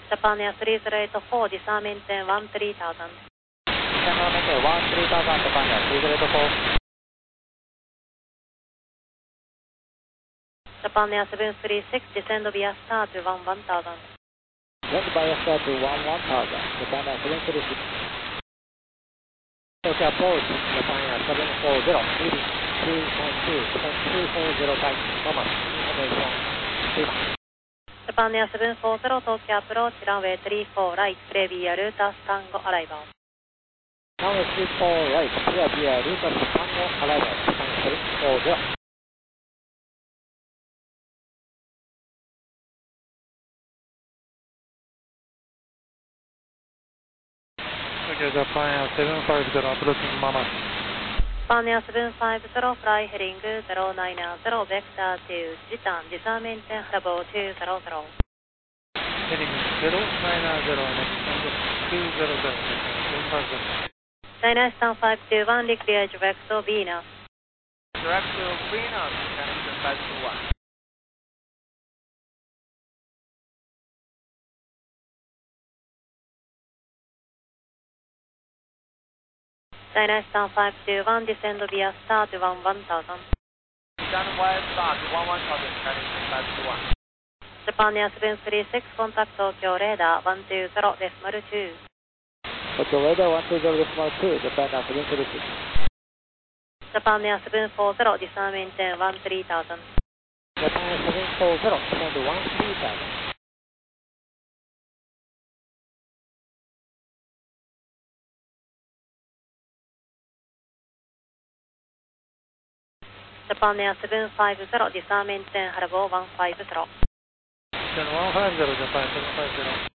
Japan Air 308-4, disarm maintain 13,000. Disarm maintain 13,000, Japan Air 308-4. Japan Air 736, descend via star to 11,000. Descend via star to 11,000, Japan Air 736. Tokyo approach, Japan Air 740, leading 292.240 times, Thomas, information, please. Japan Air 740, Tokyo approach, runway 34 right, clear via Rutas Tango arrival. Runway 34 right, clear via Rutas Tango arrival, Japan 740. Okay, Japan Air 750, approaching Mama. Japan Air 750, fly heading 090, vector to Jitan, disarm maintain level 200. Heading 090, next 200, 750. China Eastern 521, declare direct to Venus. Direct to Venus, China Eastern 521. China Eastern 521, descend via star to 11,000. Descend via star to 11,000, China Eastern 521. Japan Air 736, contact Tokyo radar 120.2. Tokyo radar 120.2, Japan Air 736. Japan Air 740, disarm maintain 13,000. Japan Air 740, descend 13,000. Japan Air 750, disarm maintain level 150. Then 150, Japan 750.